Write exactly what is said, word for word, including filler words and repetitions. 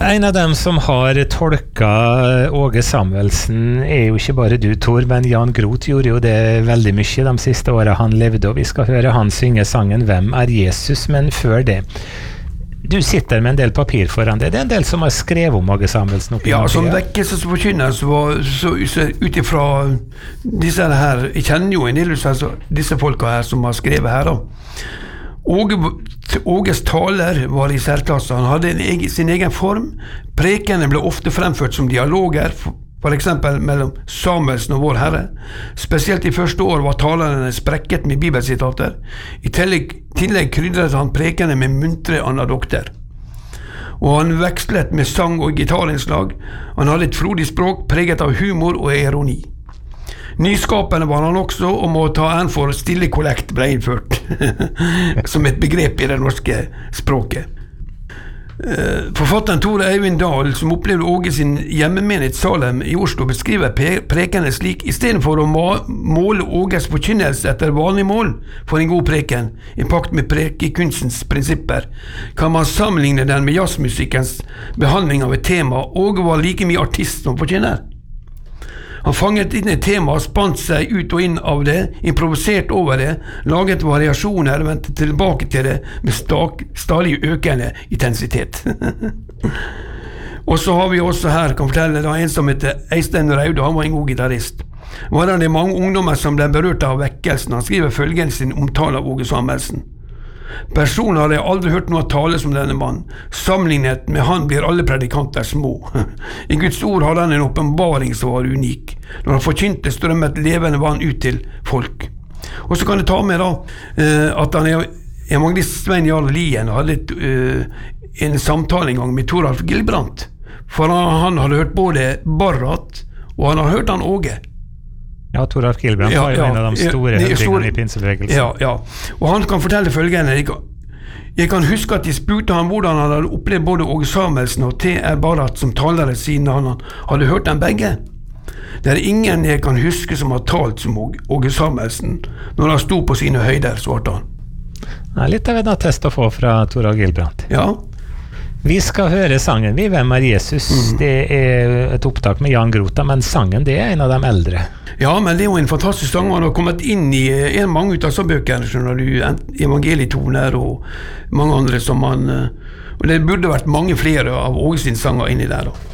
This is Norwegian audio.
En av dem som har tolka Åge Samuelsen er jo ikke bare du, Tor, men Jan Groth gjorde jo det veldig mye de siste årene han levde, og vi skal høre han synge sangen «Hvem er Jesus?», men før det. Du sitter med en del papir foran det. Det er en del som har skrevet om Åge Samuelsen oppi Ja, som vekkelsesforkynner, så, var, så, så ut ifra disse her, jeg kjenner jo en del altså, disse folka her som har skrevet her da. Åge, Åges taler var i særklasse. Han hadde en egen, sin egen form. Prekene ble ofte fremført som dialoger, for, for eksempel mellom Samuelsen og vår Herre. Spesielt i første år var talerne sprekket med bibelsitater. I tillegg, tillegg krydret han prekene med muntre anadokter. Og han vekslet med sang og gitarinnslag. Han hadde et frodig språk preget av humor og ironi. Nyskapende var han også, og må ta æren for stille kollekt ble innført som et begrep i det norske språket. Forfatteren Tore Eivind Dahl, som opplevde Åge sin hjemmemenighet Salem i Oslo, beskriver prekene slik: i stedet for å måle Åges forkynnelse etter vanlig mål for en god preken, i pakt med prekekunstens prinsipper, kan man sammenligne den med jazzmusikkens behandling av et tema. Åge var like mye artist som forkynner. Han fanget inn et tema, spant seg ut og inn av det, improvisert over det, laget variasjoner, ventet tilbake til det med stak, stadig økende intensitet. Og så har vi også her, kan fortelle da, en som heter Eistein Raude, han var en god gitarist. Var det mange ungdommer som ble berørt av vekkelsen. Han skriver følgende sin omtale av Åge Samuelsen. Personen hadde jeg aldri hørt noe tale som denne mann. Sammenlignet med han blir alle predikanter små. I Guds ord hadde han en åpenbaring som var unik. Når han forkynte, strømmet levende vann ut til folk. Og så kan jeg ta med da, at han er evangelist Svein Jarl Lien hadde et, en samtale en gang med Toralf Gilbrandt. For han hadde hørt både Barrat, og han hadde hørt han Åge. Ja, Toralf Gilbrandt var jo ja, en av de store høvdingene i pinsebevegelsen. Ja, ja. Og han kan fortelle følgende. Jeg kan, jeg kan huske at jeg spurte han hvordan han hadde opplevd både Åge Samuelsen og T R Barrat som talere siden han hadde hørt dem begge. Det er ingen jeg kan huske som har talt som Åge Samuelsen når han sto på sine høyder, svarte han. Det er litt av en attest å få fra Toralf Gilbrandt. Ja. Vi skal høre sangen, vi, Hvem er Jesus? Mm. Det er et opptak med Jan Groth, men sangen, det er en av de eldre. Ja, men det er jo en fantastisk sang. Han har kommet inn i en mange ut av så bøker, skjønner du, evangelietoner og mange andre som han, og det burde vært mange flere av Åge sin sanger inni der da.